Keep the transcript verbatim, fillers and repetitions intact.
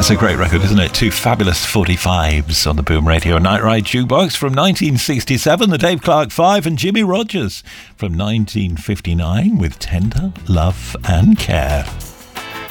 That's a great record, isn't it? Two fabulous forty-fives on the Boom Radio Night Ride Jukebox from nineteen sixty-seven, the Dave Clark Five, and Jimmy Rogers from nineteen fifty-nine with Tender Love and Care.